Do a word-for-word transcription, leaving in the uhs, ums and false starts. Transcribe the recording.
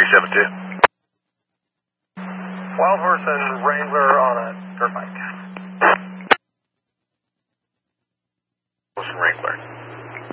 three seven two. Wild Horse and Wrangler on a dirt bike. Horse and Wrangler.